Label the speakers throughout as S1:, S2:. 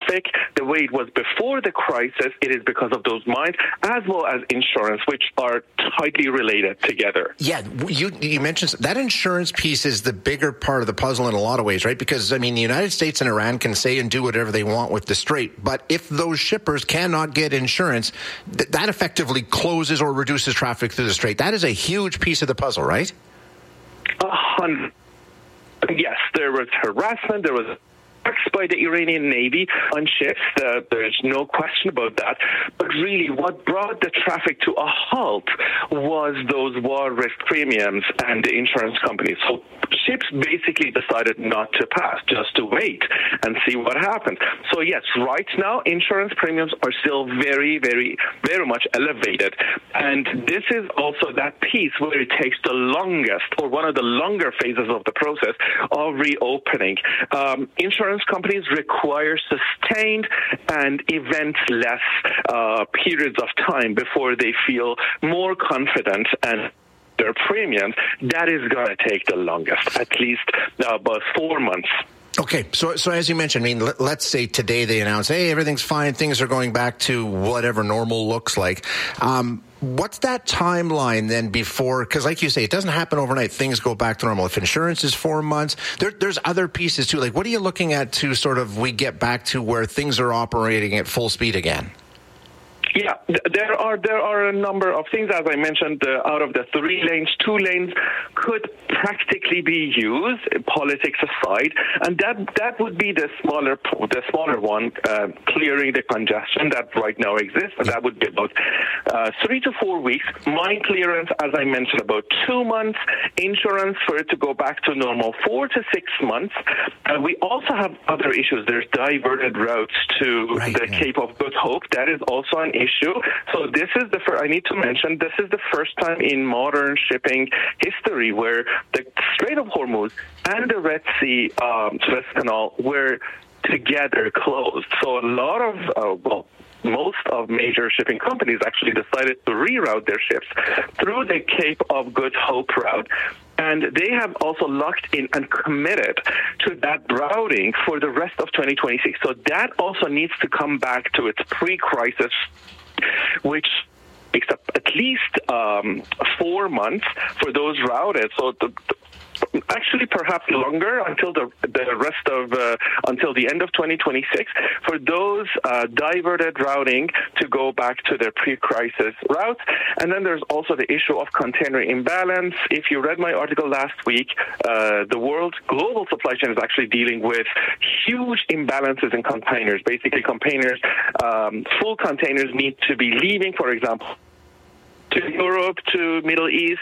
S1: traffic, the way it was before the crisis, it is because of those mines, as well as insurance, which are tightly related together.
S2: Yeah, you mentioned that insurance piece is the bigger part of the puzzle in a lot of ways, right? Because, I mean, the United States and Iran can say and do whatever they want with the Strait, but if those shippers cannot get insurance, that effectively closes or reduces traffic through the Strait. That is a huge piece of the puzzle, right?
S1: 100%. Yes, there was harassment, there was attacks by the Iranian Navy on ships. There's no question about that. But really, what brought the traffic to a halt was those war risk premiums and the insurance companies. So ships basically decided not to pass, just to wait and see what happens. So yes, right now, insurance premiums are still very, very, very much elevated. And this is also that piece where it takes the longest, or one of the longer phases of the process of reopening. Insurance companies require sustained and event-less periods of time before they feel more confident and their premiums. That is going to take the longest, at least about 4 months.
S2: Okay, so as you mentioned, I mean, let's say today they announce, hey, everything's fine, things are going back to whatever normal looks like. What's that timeline then before, because like you say, it doesn't happen overnight, things go back to normal. If insurance is 4 months, there's other pieces too. Like, what are you looking at to sort of we get back to where things are operating at full speed again?
S1: Yeah, there are a number of things. As I mentioned, out of the 3 lanes, 2 lanes could practically be used, politics aside, and that would be the smaller one, clearing the congestion that right now exists, and that would be about 3 to 4 weeks. Mine clearance, as I mentioned, about 2 months. Insurance for it to go back to normal, 4 to 6 months. We also have other issues. There's diverted routes to the Cape of Good Hope. That is also an issue. So this is I need to mention, this is the first time in modern shipping history where the Strait of Hormuz and the Red Sea Suez Canal were together closed. So a lot of, most of major shipping companies actually decided to reroute their ships through the Cape of Good Hope route. And they have also locked in and committed to that routing for the rest of 2026. So that also needs to come back to its pre-crisis, which takes up at least 4 months for those routed. So actually perhaps longer until the rest of until the end of 2026 for those diverted routing to go back to their pre-crisis routes. And then there's also the issue of container imbalance. If you read my article last week, the world's global supply chain is actually dealing with huge imbalances in containers. Basically, full containers need to be leaving, for example, to Europe, to Middle East,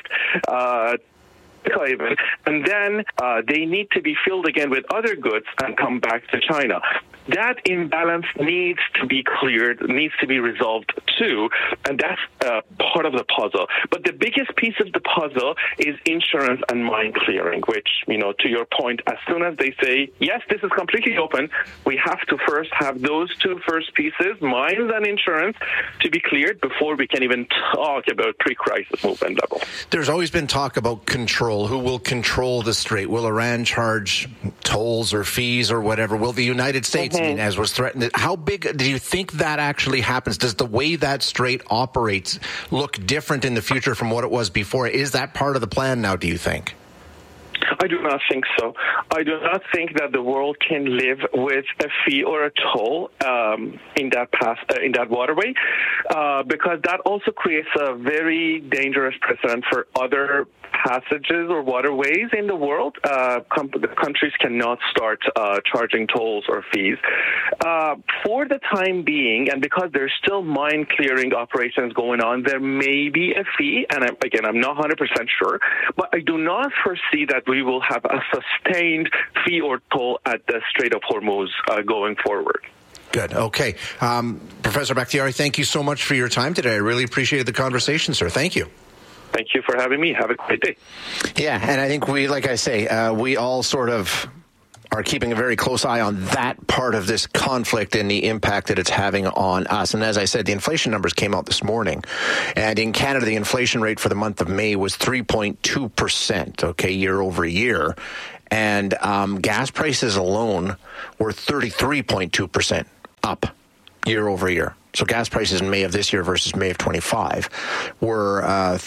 S1: and then they need to be filled again with other goods and come back to China. That imbalance needs to be cleared, needs to be resolved too, and that's part of the puzzle. But the biggest piece of the puzzle is insurance and mine clearing, which, to your point, as soon as they say, yes, this is completely open, we have to first have those 2 first pieces, mines and insurance, to be cleared before we can even talk about pre-crisis movement level.
S2: There's always been talk about control. Who will control the Strait? Will Iran charge tolls or fees or whatever? Will the United States, as was threatened? How big do you think that actually happens? Does the way that Strait operates look different in the future from what it was before? Is that part of the plan now, do you think?
S1: I do not think so. I do not think that the world can live with a fee or a toll in that waterway, because that also creates a very dangerous precedent for other passages or waterways in the world. Countries cannot start charging tolls or fees. For the time being, and because there's still mine clearing operations going on, there may be a fee, and I'm not 100% sure, but I do not foresee that we will have a sustained fee or toll at the Strait of Hormuz going forward.
S2: Good. Okay. Professor Bakhtiari, thank you so much for your time today. I really appreciated the conversation, sir. Thank you.
S1: Thank you for having me. Have a great day.
S2: Yeah, and I think we all sort of are keeping a very close eye on that part of this conflict and the impact that it's having on us. And as I said, the inflation numbers came out this morning. And in Canada, the inflation rate for the month of May was 3.2%, year over year. And gas prices alone were 33.2% up year over year. So gas prices in May of this year versus May of 25 were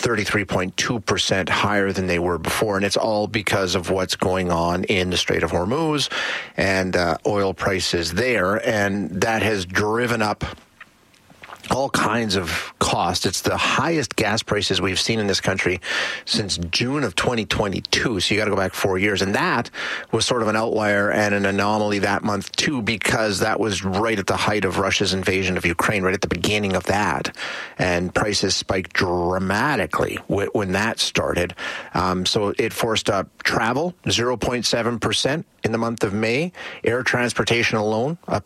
S2: 33.2% higher than they were before. And it's all because of what's going on in the Strait of Hormuz and oil prices there. And that has driven up all kinds of costs. It's the highest gas prices we've seen in this country since June of 2022. So you got to go back 4 years. And that was sort of an outlier and an anomaly that month, too, because that was right at the height of Russia's invasion of Ukraine, right at the beginning of that. And prices spiked dramatically when that started. So it forced up travel, 0.7% in the month of May. Air transportation alone, up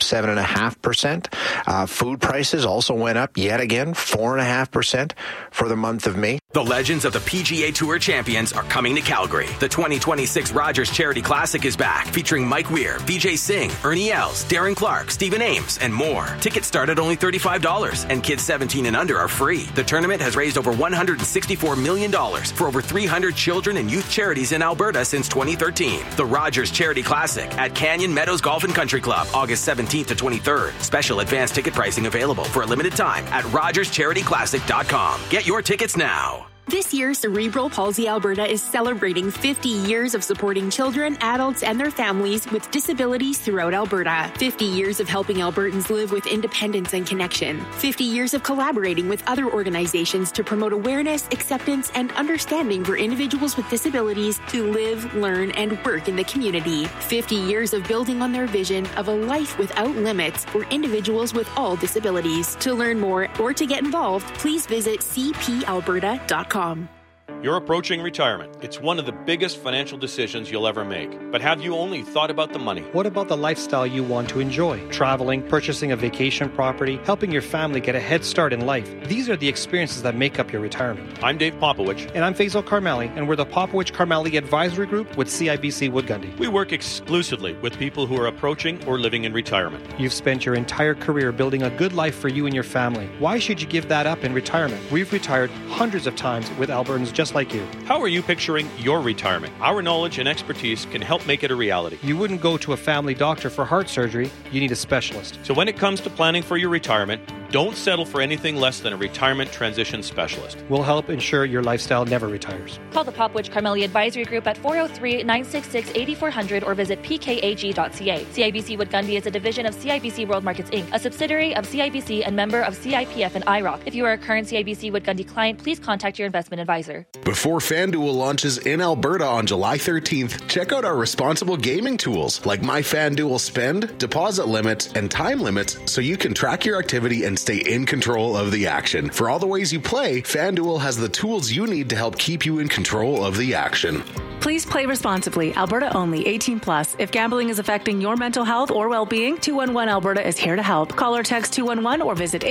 S2: 7.5%. Food prices also went up yet again, 4.5% for the month of May.
S3: The legends of the PGA Tour champions are coming to Calgary. The 2026 Rogers Charity Classic is back, featuring Mike Weir, Vijay Singh, Ernie Els, Darren Clark, Stephen Ames, and more. Tickets start at only $35, and kids 17 and under are free. The tournament has raised over $164 million for over 300 children and youth charities in Alberta since 2013. The Rogers Charity Classic at Canyon Meadows Golf and Country Club, August 17th to 23rd. Special advanced ticket pricing available for a limited time at rogerscharityclassic.com. Get your tickets now.
S4: This year, Cerebral Palsy Alberta is celebrating 50 years of supporting children, adults, and their families with disabilities throughout Alberta. 50 years of helping Albertans live with independence and connection. 50 years of collaborating with other organizations to promote awareness, acceptance, and understanding for individuals with disabilities to live, learn, and work in the community. 50 years of building on their vision of a life without limits for individuals with all disabilities. To learn more or to get involved, please visit cpalberta.com.
S5: You're approaching retirement. It's one of the biggest financial decisions you'll ever make. But have you only thought about the money?
S6: What about the lifestyle you want to enjoy? Traveling, purchasing a vacation property, helping your family get a head start in life. These are the experiences that make up your retirement.
S5: I'm Dave Popowich.
S6: And I'm Faisal Karmali, and we're the Popowich-Karmali Advisory Group with CIBC Wood Gundy.
S5: We work exclusively with people who are approaching or living in retirement.
S6: You've spent your entire career building a good life for you and your family. Why should you give that up in retirement? We've retired hundreds of times with Albertans just like you.
S5: How are you picturing your retirement? Our knowledge and expertise can help make it a reality.
S6: You wouldn't go to a family doctor for heart surgery. You need a specialist.
S5: So when it comes to planning for your retirement, don't settle for anything less than a retirement transition specialist.
S6: We'll help ensure your lifestyle never retires.
S7: Call the Popowich-Karmali Advisory Group at 403-966-8400 or visit pkag.ca. CIBC Wood Gundy is a division of CIBC World Markets Inc., a subsidiary of CIBC and member of CIPF and IROC. If you are a current CIBC Wood Gundy client, please contact your investment advisor.
S8: Before FanDuel launches in Alberta on July 13th, check out our responsible gaming tools like My FanDuel Spend, deposit limits, and time limits so you can track your activity and stay in control of the action. For all the ways you play, FanDuel has the tools you need to help keep you in control of the action.
S9: Please play responsibly. Alberta only. 18 plus. If gambling is affecting your mental health or well-being, 211 Alberta is here to help. Call or text 211 or visit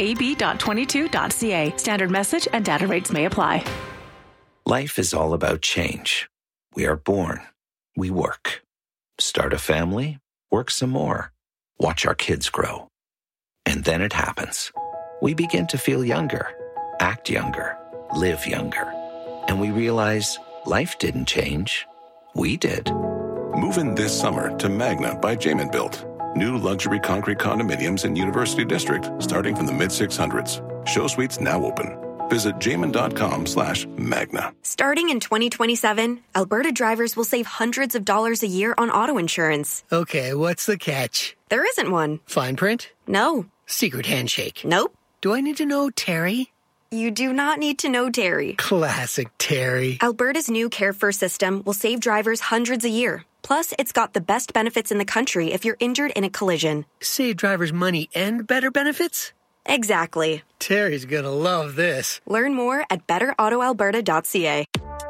S9: ab.22.ca. Standard message and data rates may apply.
S10: Life is all about change. We are born. We work. Start a family. Work some more. Watch our kids grow. And then it happens. We begin to feel younger, act younger, live younger. And we realize life didn't change. We did.
S11: Move in this summer to Magna by Jamin Built. New luxury concrete condominiums in University District starting from the mid-600s. Show suites now open. Visit jamin.com/Magna.
S12: Starting in 2027, Alberta drivers will save hundreds of dollars a year on auto insurance.
S13: Okay, what's the catch?
S12: There isn't one.
S13: Fine print?
S12: No.
S13: Secret handshake?
S12: Nope.
S13: Do I need to know Terry?
S12: You do not need to know Terry.
S13: Classic Terry.
S12: Alberta's new Care First system will save drivers hundreds a year. Plus, it's got the best benefits in the country if you're injured in a collision.
S13: Save drivers money and better benefits?
S12: Exactly.
S13: Terry's gonna love this.
S12: Learn more at betterautoalberta.ca.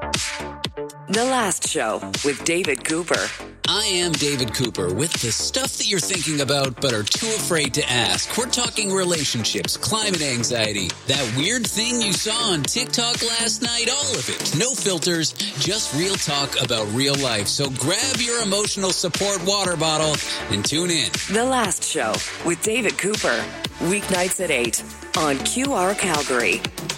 S14: The Last Show with David Cooper.
S15: I am David Cooper with the stuff that you're thinking about but are too afraid to ask. We're talking relationships, climate anxiety, that weird thing you saw on TikTok last night, all of it. No filters, just real talk about real life. So grab your emotional support water bottle and tune in.
S14: The Last Show with David Cooper. Weeknights at 8 on QR Calgary.